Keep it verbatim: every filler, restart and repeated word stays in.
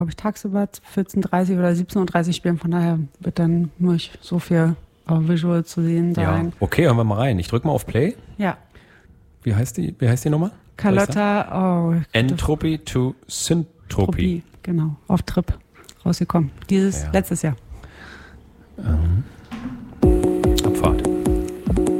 glaube ich, tagsüber vierzehn Uhr dreißig oder siebzehn Uhr dreißig spielen. Von daher wird dann nur so viel äh, Visual zu sehen sein. Ja, okay, hören wir mal rein. Ich drücke mal auf Play. Ja. Wie heißt die, wie heißt die Nummer? Carlotta, oh. Entropy to Syntropy. Genau, auf Trip rausgekommen. Dieses, Ja. letztes Jahr.